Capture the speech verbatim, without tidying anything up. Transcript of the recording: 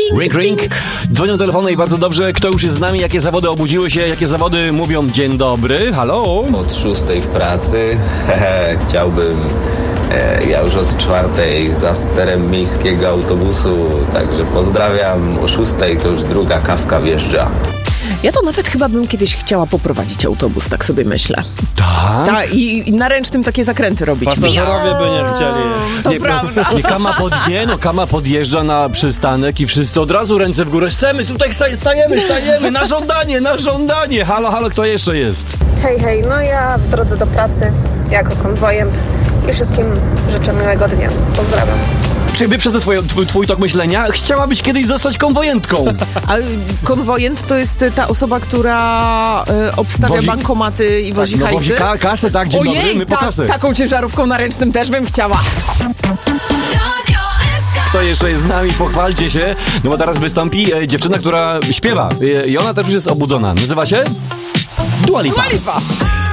Ring, ring. Dzwonią telefony i bardzo dobrze. Kto już jest z nami? Jakie zawody obudziły się? Jakie zawody mówią dzień dobry? Halo? Od szóstej w pracy. Hehe, chciałbym. E, ja już od czwartej za sterem miejskiego autobusu. Także pozdrawiam. O szóstej to już druga kawka wjeżdża. Ja to nawet chyba bym kiedyś chciała poprowadzić autobus, tak sobie myślę. Tak? Tak, i, i na ręcznym takie zakręty robić. Pasażerowie by nie chcieli. To nie, prawda. Nie, kama, pod, nie, no, kama podjeżdża na przystanek i wszyscy od razu ręce w górę. Chcemy, tutaj staj, stajemy, stajemy, na żądanie, na żądanie. Halo, halo, kto jeszcze jest? Hej, hej, no ja w drodze do pracy jako konwojent i wszystkim życzę miłego dnia. Pozdrawiam. Czy wyprzedzę twój, twój, twój tok myślenia? Chciałabyś kiedyś zostać konwojentką. A konwojent to jest ta osoba, która y, obstawia Wozi- bankomaty i wozi tak, no, hajsy? wozi ka- kasę, tak, dzień dobry, Ojej, my po ta, kasę. taką ciężarówką na ręcznym też bym chciała. Kto jeszcze jest z nami? Pochwalcie się, no bo teraz wystąpi e, dziewczyna, która śpiewa e, i ona też już jest obudzona. Nazywa się Dua Lipa. Dua Lipa.